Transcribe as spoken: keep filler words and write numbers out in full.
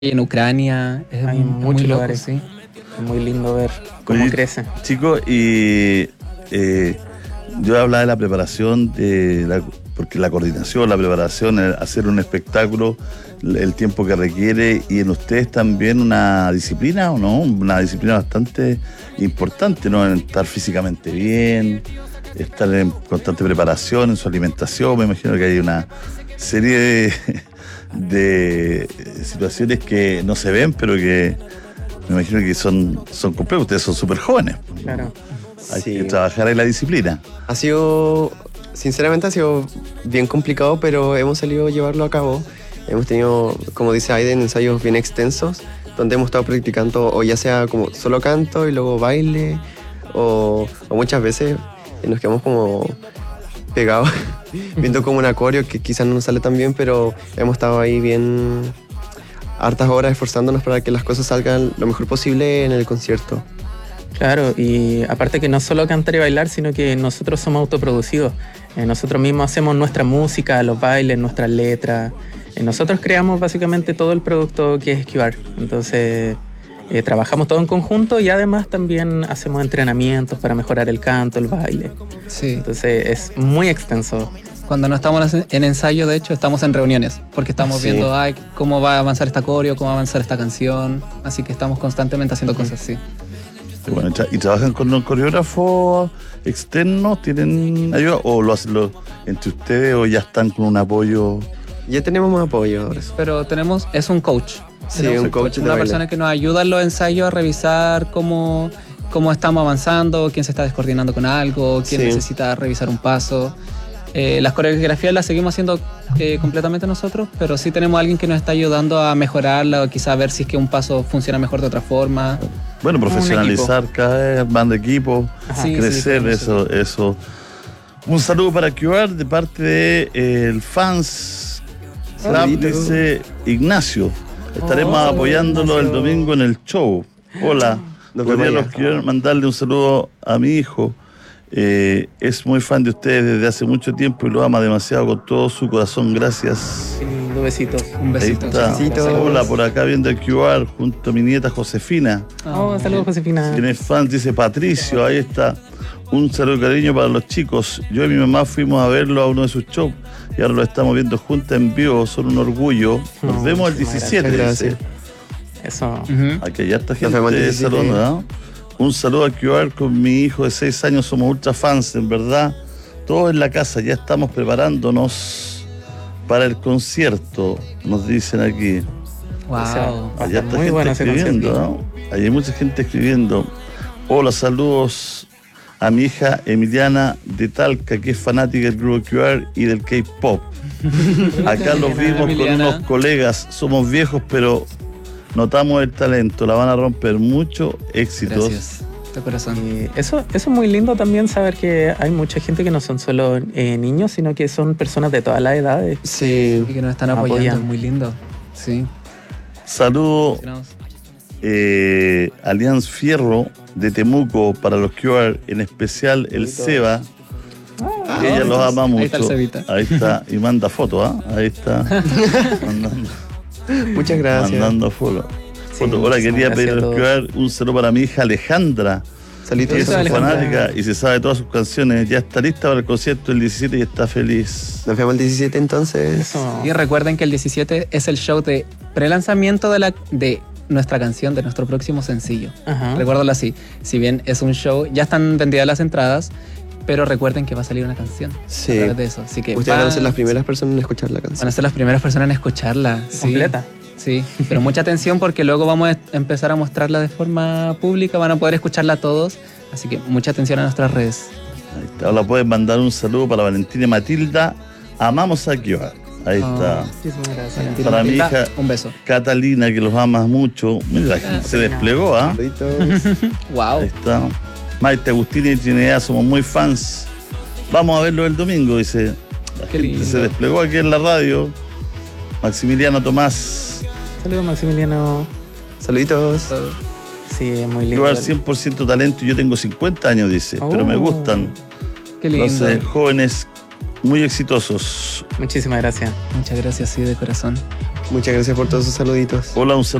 en Ucrania, es Hay muy, muchos muy loco, lugares. sí. Es muy lindo ver cómo Oye, crece. Chicos, y eh, yo hablaba de la preparación, de la- porque la coordinación, la preparación, el hacer un espectáculo, el, el tiempo que requiere, y en ustedes también una disciplina, ¿o no? Una disciplina bastante importante, ¿no? En estar físicamente bien, estar en constante preparación, en su alimentación. Me imagino que hay una serie de, de situaciones que no se ven, pero que me imagino que son, son complejas. Ustedes son súper jóvenes. Claro. Hay Sí. que trabajar en la disciplina. Ha sido, sinceramente ha sido bien complicado, pero hemos salido a llevarlo a cabo. Hemos tenido, como dice Aiden, ensayos bien extensos, donde hemos estado practicando, o ya sea como solo canto y luego baile, o, o muchas veces nos quedamos como pegados, viendo como un acorio que quizás no nos sale tan bien, pero hemos estado ahí bien hartas horas esforzándonos para que las cosas salgan lo mejor posible en el concierto. Claro, y aparte que no solo cantar y bailar, sino que nosotros somos autoproducidos. Eh, nosotros mismos hacemos nuestra música, los bailes, nuestras letras. Eh, nosotros creamos básicamente todo el producto que es Q R. Entonces, eh, trabajamos todo en conjunto y además también hacemos entrenamientos para mejorar el canto, el baile. Sí. Entonces, es muy extenso. Cuando no estamos en ensayo, de hecho, estamos en reuniones, porque estamos Sí. viendo ay, cómo va a avanzar esta coreo, cómo va a avanzar esta canción, así que estamos constantemente haciendo cosas así. Y, bueno, tra- ¿y trabajan con un coreógrafo externo? ¿Tienen ayuda? ¿O lo hacen lo- entre ustedes o ya están con un apoyo? Ya tenemos más apoyo ahora. Pero tenemos, es un coach. Sí, Tenemos un coach de Una baile. persona que nos ayuda en los ensayos a revisar cómo, cómo estamos avanzando, quién se está descoordinando con algo, quién Sí. necesita revisar un paso. Eh, las coreografías las seguimos haciendo eh, completamente nosotros, pero sí tenemos a alguien que nos está ayudando a mejorarla o quizá ver si es que un paso funciona mejor de otra forma. Bueno, profesionalizar cada vez más de equipo, Ajá. Sí, crecer, sí, eso, eso. Un saludo para Q R de parte de eh, el Fans Club, Saludito. dice Ignacio. Estaremos Oh, apoyándolo el Ignacio. domingo en el show. Hola. Nos Podría vemos los allá. quiero mandarle un saludo a mi hijo. Eh, es muy fan de ustedes desde hace mucho tiempo y lo ama demasiado con todo su corazón. Gracias. Qué lindo, besitos. Un Ahí besito. está. Besitos. Hola, por acá viendo el Q R junto a mi nieta Josefina. Oh, saludos, Josefina. Quien es fan dice Patricio, ahí está. Un saludo de cariño para los chicos. Yo y mi mamá fuimos a verlo a uno de sus shows y ahora lo estamos viendo juntos en vivo. Son un orgullo. Nos Oh, vemos el muchísimas diecisiete. gracias. dice. Eso. Ujú. Aquí hay harta Nos vemos el gente diecisiete. saludando, ¿no? Un saludo a Q R con mi hijo de seis años. Somos ultra fans, en verdad. Todos en la casa ya estamos preparándonos para el concierto, nos dicen aquí. Wow. Va a Allá estar está muy gente bueno ese escribiendo, concierto. ¿no? Ahí hay mucha gente escribiendo. Hola, saludos a mi hija Emiliana de Talca, que es fanática del grupo Q R y del K-pop. Acá los vimos con Emiliana. unos colegas, somos viejos, pero notamos el talento, la van a romper. Mucho éxitos. Gracias. De corazón. Y eso, eso es muy lindo también saber que hay mucha gente que no son solo eh, niños, sino que son personas de todas las edades. Sí. Y que nos están apoyando, Apoyan. es muy lindo. Sí. Saludo eh, Alianz Fierro de Temuco para los Q R, en especial el Seba. Ah, Ella los ama mucho. Ahí está el Cebita. Ahí está, y manda fotos, ¿ah? Ahí está. mandando, Muchas gracias. mandando fotos. Sí, Foto. Ahora muchísimas quería gracias pedir a a los todos. Q R un saludo para mi hija Alejandra, Saludos. que es Eso, su Alejandra. fanática y se sabe todas sus canciones. Ya está lista para el concierto el diecisiete y está feliz. Nos vemos el diecisiete entonces. Eso. Y recuerden que el diecisiete es el show de prelanzamiento de, la, de nuestra canción, de nuestro próximo sencillo. Ajá. Recuérdalo así. Si bien es un show, ya están vendidas las entradas, pero recuerden que va a salir una canción. Sí. A través de eso. Así que Ustedes van a ser va- las primeras personas en escuchar la Van canción. a ser las primeras personas en escucharla. Sí. Completa. Sí, pero mucha atención porque luego vamos a empezar a mostrarla de forma pública, van a poder escucharla todos, así que mucha atención a nuestras redes. Ahí está. Ahora pueden mandar un saludo para Valentina y Matilda. Amamos a Q R. Ahí está. Muchísimas gracias. Valentina, Para mi Matilda, hija- un beso. Catalina, que los amas mucho. Mira, la gente se desplegó, ¿ah? Saluditos. Wow. Ahí está. Maite, Agustín y Trinidad, somos muy fans. Vamos a verlo el domingo, dice. La Qué gente lindo. se desplegó aquí en la radio. Maximiliano Tomás. Saludos, Maximiliano. Saluditos. Sí, es muy lindo. Lugar cien por ciento talento. Yo tengo cincuenta años, dice. Pero me Oh. gustan. Qué lindo. Entonces, jóvenes muy exitosos. Muchísimas gracias. Muchas gracias, sí, de corazón. Muchas gracias por todos sus saluditos. Hola, un